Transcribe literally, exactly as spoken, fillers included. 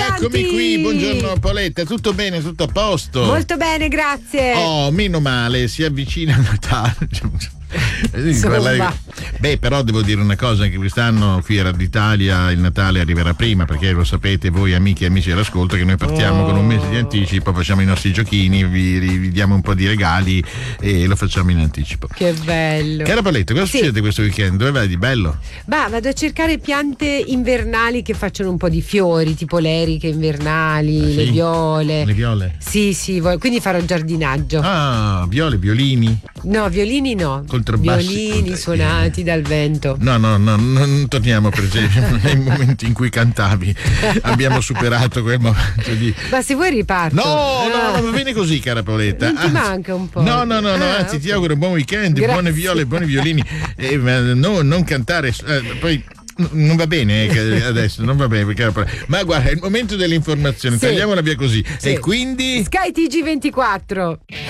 Eccomi qui, buongiorno Paoletta, tutto bene, tutto a posto? Molto bene, grazie. Oh, meno male, si avvicina il Natale. Insomma. Beh, però devo dire una cosa, anche quest'anno qui a Radio Italia il Natale arriverà prima, perché lo sapete voi amiche e amici dell'ascolto che noi partiamo oh. con un mese di anticipo, facciamo i nostri giochini, vi, vi diamo un po' di regali e lo facciamo in anticipo. Che bello. Cara Paoletta, cosa sì. succede questo weekend? Dove vai di bello? Bah, vado a cercare piante invernali che facciano un po' di fiori, tipo le eriche invernali, ah, sì? le viole. Le viole? Sì, sì, quindi farò giardinaggio. Ah, viole, violini? No, violini no. Contrabbassi. Violini suonati dal vento. No, no, no, non torniamo per esempio nei momenti in cui cantavi. Abbiamo superato quel momento di. Ma se vuoi riparto. No, ah. no, no, va bene così, cara Paoletta. Non ti anzi, manca un po'. No, no, no, no ah, anzi okay. ti auguro un buon weekend, Grazie. buone viole, buoni violini. Eh, ma no, non cantare. Eh, poi. Non va bene eh, adesso, non va bene perché, ma guarda, è il momento dell'informazione, sì. Tagliamola via così. Sì. E quindi Sky T G ventiquattro.